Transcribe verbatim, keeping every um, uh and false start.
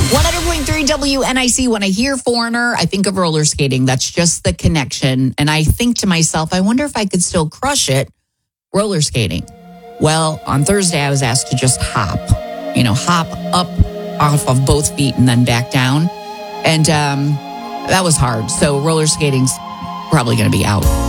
one hundred point three W N I C. When I hear foreigner, I think of roller skating. That's just the connection. And I think to myself, I wonder if I could still crush it roller skating. Well, on Thursday, I was asked to just hop, you know, hop up off of both feet and then back down. And um, that was hard. So roller skating's probably going to be out.